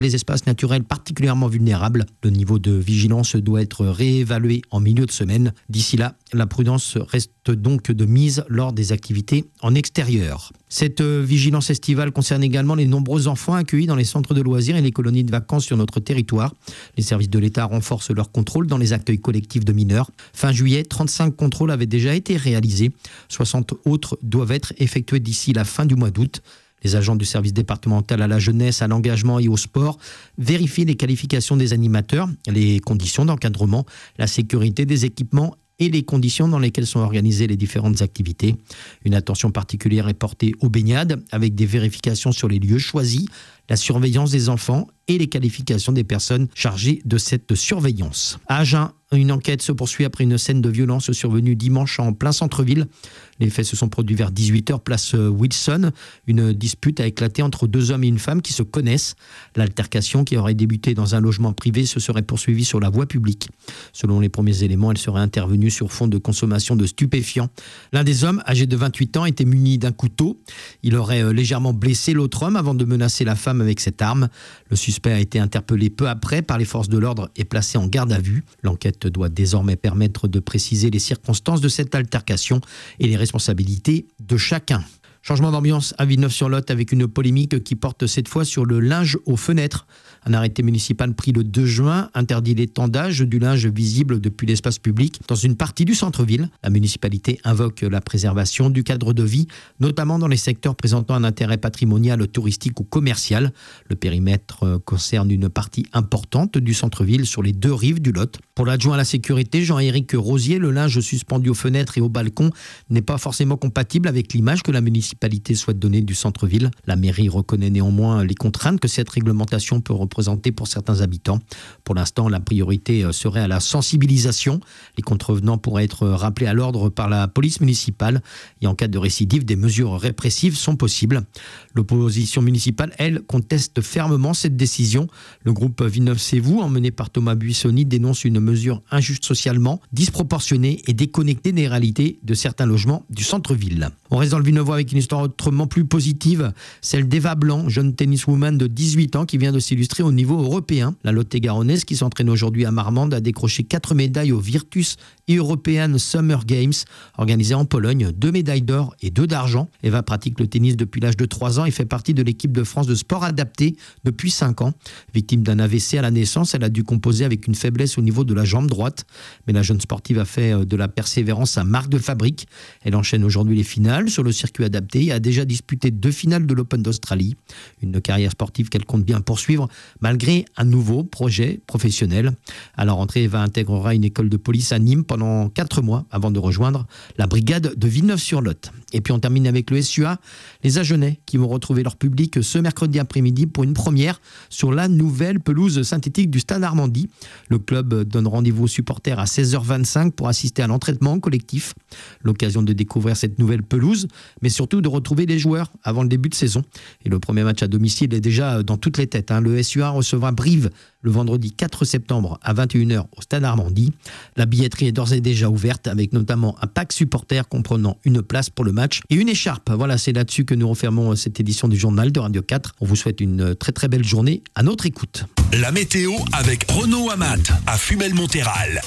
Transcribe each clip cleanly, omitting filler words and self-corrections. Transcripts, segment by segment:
les espaces naturels particulièrement vulnérables. Le niveau de vigilance doit être réévalué en milieu de semaine. D'ici là, la prudence reste donc de mise lors des activités en extérieur. Cette vigilance estivale concerne également les nombreux enfants accueillis dans les centres de loisirs et les colonies de vacances sur notre territoire. Les services de l'État renforcent leur contrôle dans les accueils collectifs de mineurs. Fin juillet, 35 contrôles avaient déjà été réalisés. 60 autres doivent être effectués d'ici la fin du mois d'août. Les agents du service départemental à la jeunesse, à l'engagement et au sport vérifient les qualifications des animateurs, les conditions d'encadrement, la sécurité des équipements et les conditions dans lesquelles sont organisées les différentes activités. Une attention particulière est portée aux baignades avec des vérifications sur les lieux choisis, la surveillance des enfants et les qualifications des personnes chargées de cette surveillance. À Agen, une enquête se poursuit après une scène de violence survenue dimanche en plein centre-ville. Les faits se sont produits vers 18h, place Wilson. Une dispute a éclaté entre deux hommes et une femme qui se connaissent. L'altercation, qui aurait débuté dans un logement privé, se serait poursuivie sur la voie publique. Selon les premiers éléments, elle serait intervenue sur fond de consommation de stupéfiants. L'un des hommes, âgé de 28 ans, était muni d'un couteau. Il aurait légèrement blessé l'autre homme avant de menacer la femme avec cette arme. Le suspect a été interpellé peu après par les forces de l'ordre et placé en garde à vue. L'enquête doit désormais permettre de préciser les circonstances de cette altercation et les responsabilités de chacun. Changement d'ambiance à Villeneuve-sur-Lot avec une polémique qui porte cette fois sur le linge aux fenêtres. Un arrêté municipal pris le 2 juin interdit l'étendage du linge visible depuis l'espace public dans une partie du centre-ville. La municipalité invoque la préservation du cadre de vie, notamment dans les secteurs présentant un intérêt patrimonial, touristique ou commercial. Le périmètre concerne une partie importante du centre-ville sur les deux rives du Lot. Pour l'adjoint à la sécurité, Jean-Éric Rosier, le linge suspendu aux fenêtres et aux balcons n'est pas forcément compatible avec l'image que la municipalité souhaite donner du centre-ville. La mairie reconnaît néanmoins les contraintes que cette réglementation peut représenter pour certains habitants. Pour l'instant, la priorité serait à la sensibilisation. Les contrevenants pourraient être rappelés à l'ordre par la police municipale et en cas de récidive, des mesures répressives sont possibles. L'opposition municipale, elle, conteste fermement cette décision. Le groupe Villeneuve-C'est-Vous, emmené par Thomas Buissoni, dénonce une mesure injuste socialement, disproportionnée et déconnectée des réalités de certains logements du centre-ville. On reste dans le Villeneuvois avec une histoire autrement plus positive, celle d'Eva Blanc, jeune tenniswoman de 18 ans qui vient de s'illustrer au niveau européen. La Lot-et-Garonnaise, qui s'entraîne aujourd'hui à Marmande, a décroché 4 médailles au Virtus European Summer Games, organisé en Pologne, 2 médailles d'or et 2 d'argent. Eva pratique le tennis depuis l'âge de 3 ans et fait partie de l'équipe de France de sport adapté depuis 5 ans. Victime d'un AVC à la naissance, elle a dû composer avec une faiblesse au niveau de la jambe droite. Mais la jeune sportive a fait de la persévérance sa marque de fabrique. Elle enchaîne aujourd'hui les finales sur le circuit adapté et a déjà disputé 2 finales de l'Open d'Australie. Une carrière sportive qu'elle compte bien poursuivre malgré un nouveau projet professionnel. À la rentrée, Eva intégrera une école de police à Nîmes pendant 4 mois avant de rejoindre la brigade de Villeneuve-sur-Lot. Et puis on termine avec le SUA, les Agenais qui vont retrouver leur public ce mercredi après-midi pour une première sur la nouvelle pelouse synthétique du Stade Armandie. Le club donne rendez-vous aux supporters à 16h25 pour assister à l'entraînement collectif. L'occasion de découvrir cette nouvelle pelouse, mais surtout de retrouver les joueurs avant le début de saison. Et le premier match à domicile est déjà dans toutes les têtes. Le SUA recevra Brive le vendredi 4 septembre à 21h au Stade Armandie. La billetterie est d'ores et déjà ouverte avec notamment un pack supporter comprenant une place pour le match et une écharpe. Voilà, c'est là-dessus que nous refermons cette édition du journal de Radio 4. On vous souhaite une très très belle journée à notre écoute. La météo avec Renaud Amat à Fumel-Montéral.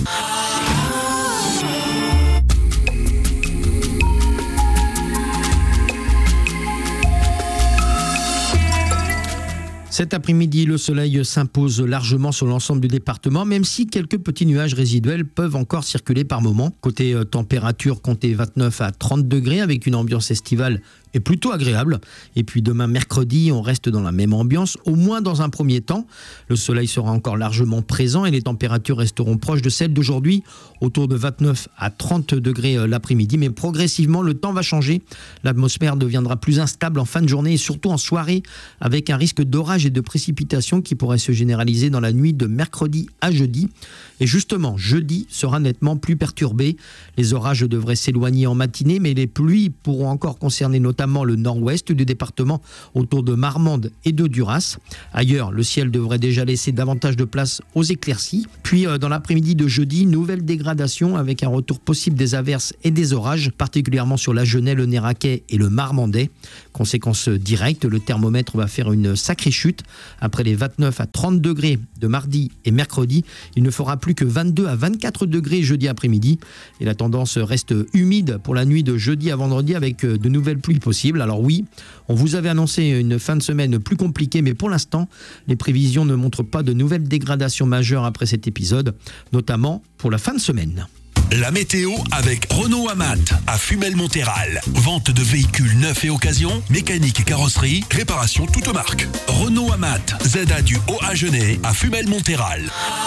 Cet après-midi, le soleil s'impose largement sur l'ensemble du département, même si quelques petits nuages résiduels peuvent encore circuler par moments. Côté température, comptez 29 à 30 degrés avec une ambiance estivale est plutôt agréable. Et puis demain mercredi, on reste dans la même ambiance, au moins dans un premier temps. Le soleil sera encore largement présent et les températures resteront proches de celles d'aujourd'hui, autour de 29 à 30 degrés l'après-midi. Mais progressivement, le temps va changer. L'atmosphère deviendra plus instable en fin de journée et surtout en soirée, avec un risque d'orage et de précipitations qui pourrait se généraliser dans la nuit de mercredi à jeudi. Et justement, jeudi sera nettement plus perturbé. Les orages devraient s'éloigner en matinée, mais les pluies pourront encore concerner notamment notamment le nord-ouest du département autour de Marmande et de Duras. Ailleurs, le ciel devrait déjà laisser davantage de place aux éclaircies. Puis dans l'après-midi de jeudi, nouvelle dégradation avec un retour possible des averses et des orages, particulièrement sur la Genêt, le Néraquais et le Marmandais. Conséquence directe, le thermomètre va faire une sacrée chute. Après les 29 à 30 degrés de mardi et mercredi, il ne fera plus que 22 à 24 degrés jeudi après-midi. Et la tendance reste humide pour la nuit de jeudi à vendredi avec de nouvelles pluies possibles. Alors oui, on vous avait annoncé une fin de semaine plus compliquée, mais pour l'instant, les prévisions ne montrent pas de nouvelles dégradations majeures après cet épisode, notamment pour la fin de semaine. La météo avec Renault Amat à Fumel-Monthéral. Vente de véhicules neufs et occasion, mécanique et carrosserie, réparation toute marque. Renault Amat, ZA du Haut à Genêt à Fumel-Monthéral.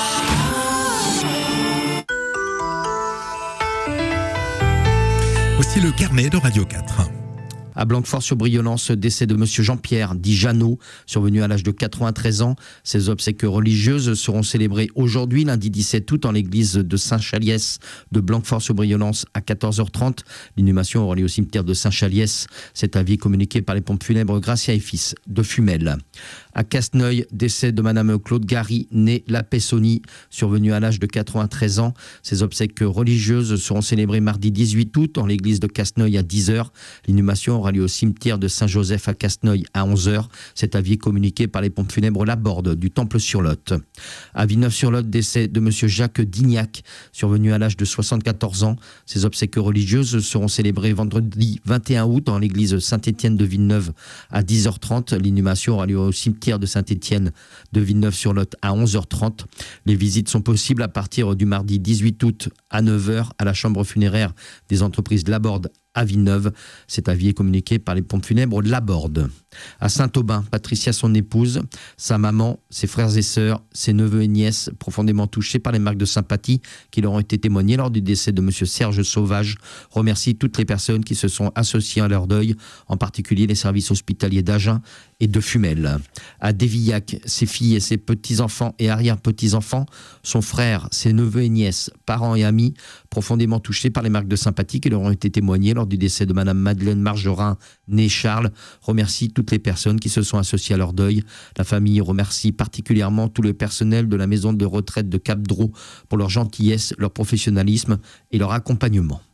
Voici le carnet de Radio 4. À Blanquefort-sur-Brionance, décès de M. Jean-Pierre, dit Jeannot, survenu à l'âge de 93 ans. Ses obsèques religieuses seront célébrées aujourd'hui, lundi 17 août, en l'église de Saint-Chaliès de Blanquefort-sur-Brionance à 14h30. L'inhumation aura lieu au cimetière de Saint-Chaliès. Cet avis communiqué par les pompes funèbres Gracia et Fils de Fumel. À Casneuil, décès de Mme Claude Gary, née La Pessoni, survenue à l'âge de 93 ans. Ses obsèques religieuses seront célébrées mardi 18 août en l'église de Casneuil à 10h. L'inhumation aura lieu au cimetière de Saint-Joseph à Casneuil à 11h. Cet avis est communiqué par les pompes funèbres Laborde du Temple-sur-Lot. À Villeneuve-sur-Lot, décès de M. Jacques Dignac, survenu à l'âge de 74 ans. Ses obsèques religieuses seront célébrées vendredi 21 août en l'église Saint-Étienne de Villeneuve à 10h30. L'inhumation aura lieu au cimetière de Saint-Étienne de Villeneuve-sur-Lot à 11h30. Les visites sont possibles à partir du mardi 18 août à 9h à la chambre funéraire des entreprises Laborde à Villeneuve. Cet avis est communiqué par les pompes funèbres Laborde. À Saint-Aubin, Patricia, son épouse, sa maman, ses frères et sœurs, ses neveux et nièces, profondément touchés par les marques de sympathie qui leur ont été témoignées lors du décès de M. Serge Sauvage, remercie toutes les personnes qui se sont associées à leur deuil, en particulier les services hospitaliers d'Agen et de Fumel. À Dévillac, ses filles et ses petits-enfants et arrière-petits-enfants, son frère, ses neveux et nièces, parents et amis, profondément touchés par les marques de sympathie qui leur ont été témoignées lors du décès de Mme Madeleine Margerin, née Charles, remercie toutes les personnes qui se sont associées à leur deuil. La famille remercie particulièrement tout le personnel de la maison de retraite de Cap-Dro pour leur gentillesse, leur professionnalisme et leur accompagnement.